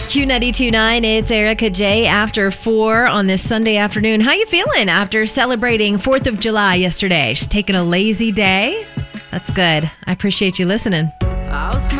Q92.9, it's Erica J after 4 on this Sunday afternoon. How you feeling after celebrating 4th of July yesterday? Just taking a lazy day? That's good. I appreciate you listening.